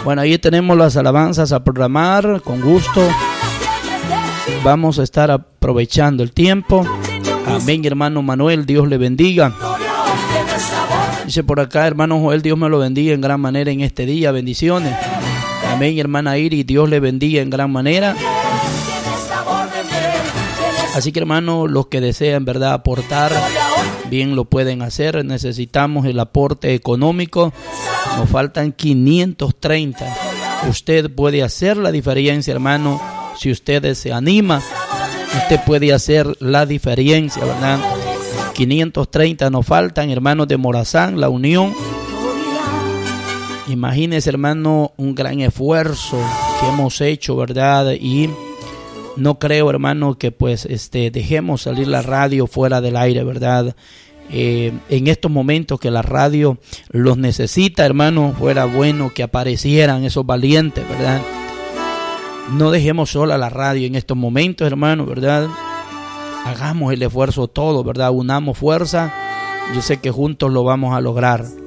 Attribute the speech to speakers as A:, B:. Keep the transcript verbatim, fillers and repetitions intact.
A: Bueno, ahí tenemos las alabanzas a programar, con gusto. Vamos a estar aprovechando el tiempo. Amén, hermano Manuel, Dios le bendiga. Dice por acá, hermano Joel, Dios me lo bendiga en gran manera en este día, bendiciones. Amén, hermana Iris, Dios le bendiga en gran manera. Así que, hermano, los que desean, ¿verdad?, aportar, bien lo pueden hacer. Necesitamos el aporte económico. Nos faltan quinientos treinta. Usted puede hacer la diferencia, hermano. Si usted se anima, usted puede hacer la diferencia, ¿verdad? quinientos treinta nos faltan, hermanos de Morazán, La Unión. Imagínese, hermano, un gran esfuerzo que hemos hecho, ¿verdad? Y no creo, hermano, que pues este dejemos salir la radio fuera del aire, ¿verdad? Eh, en estos momentos que la radio los necesita, hermano, fuera bueno que aparecieran esos valientes, ¿verdad? No dejemos sola la radio en estos momentos, hermano, ¿verdad? Hagamos el esfuerzo todo, ¿verdad? Unamos fuerza. Yo sé que juntos lo vamos a lograr.